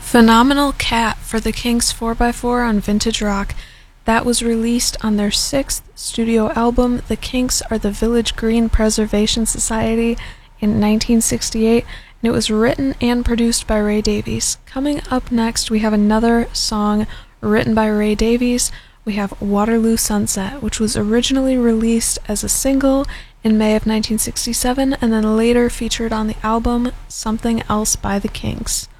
Phenomenal Cat for the Kinks 4x4 on Vintage Rock. That was released on their 6th studio album, The Kinks Are the Village Green Preservation Society, in 1968, and it was written and produced by Ray Davies. Coming up next, we have another song written by Ray Davies. We have Waterloo Sunset, which was originally released as a single in May of 1967 and then later featured on the album Something Else by the Kinks.